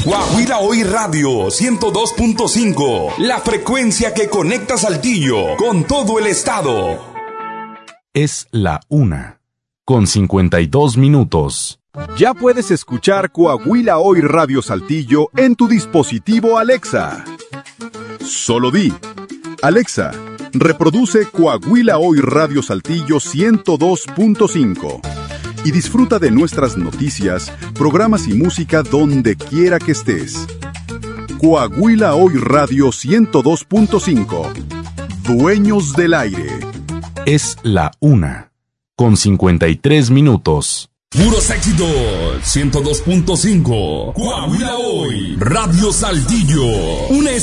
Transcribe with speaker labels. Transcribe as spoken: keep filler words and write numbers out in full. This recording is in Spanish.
Speaker 1: Coahuila Hoy Radio ciento dos punto cinco, la frecuencia que conecta Saltillo con todo el estado.
Speaker 2: Es la una, con cincuenta y dos minutos.
Speaker 3: Ya puedes escuchar Coahuila Hoy Radio Saltillo en tu dispositivo Alexa. Solo di: Alexa, reproduce Coahuila Hoy Radio Saltillo ciento dos punto cinco y disfruta de nuestras noticias, programas y música donde quiera que estés. Coahuila Hoy Radio ciento dos punto cinco. Dueños del aire.
Speaker 2: Es la una, con cincuenta y tres minutos.
Speaker 1: Puros éxitos, ciento dos punto cinco. Coahuila Hoy Radio Saltillo. Una